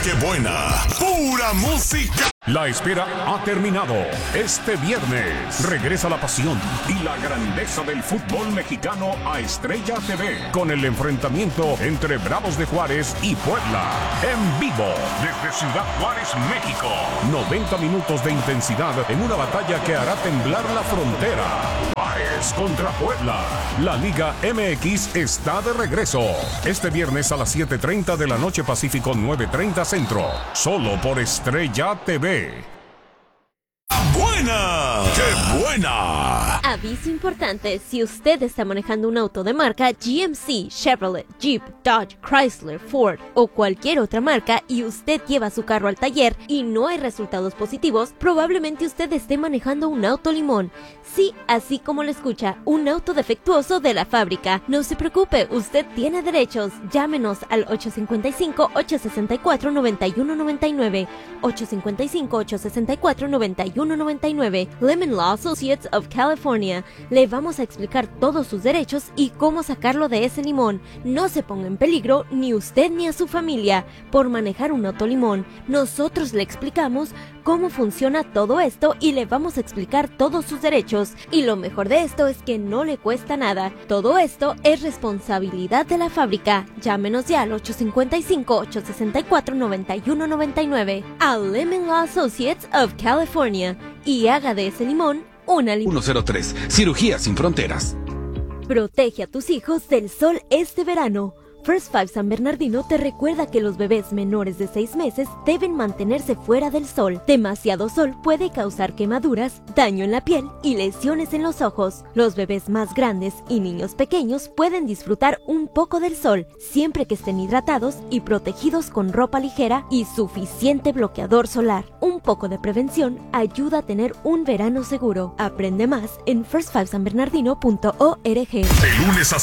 que buena, pura música. La espera ha terminado. Este viernes regresa la pasión y la grandeza del fútbol mexicano a Estrella TV con el enfrentamiento entre Bravos de Juárez y Puebla. En vivo desde Ciudad Juárez, México. 90 minutos de intensidad en una batalla que hará temblar la frontera. Juárez contra Puebla. La Liga MX está de regreso. Este viernes a las 7:30 de la noche Pacífico, 9:30 Centro. Solo por Estrella TV. ¡Buena! ¡Qué buena! Aviso importante, si usted está manejando un auto de marca GMC, Chevrolet, Jeep, Dodge, Chrysler, Ford o cualquier otra marca y usted lleva su carro al taller y no hay resultados positivos, probablemente usted esté manejando un auto limón. Sí, así como lo escucha, un auto defectuoso de la fábrica. No se preocupe, usted tiene derechos. Llámenos al 855-864-9199. 855-864-9199. Lemon Law Associates of California. Le vamos a explicar todos sus derechos y cómo sacarlo de ese limón. No se ponga en peligro ni usted ni a su familia por manejar un auto limón. Nosotros le explicamos cómo funciona todo esto y le vamos a explicar todos sus derechos. Y lo mejor de esto es que no le cuesta nada. Todo esto es responsabilidad de la fábrica. Llámenos ya al 855-864-9199 a Lemon Law Associates of California y haga de ese limón una 103, Cirugía Sin Fronteras. Protege a tus hijos del sol este verano. First Five San Bernardino te recuerda que los bebés menores de 6 meses deben mantenerse fuera del sol. Demasiado sol puede causar quemaduras, daño en la piel y lesiones en los ojos. Los bebés más grandes y niños pequeños pueden disfrutar un poco del sol, siempre que estén hidratados y protegidos con ropa ligera y suficiente bloqueador solar. Un poco de prevención ayuda a tener un verano seguro. Aprende más en firstfivesanbernardino.org. De lunes a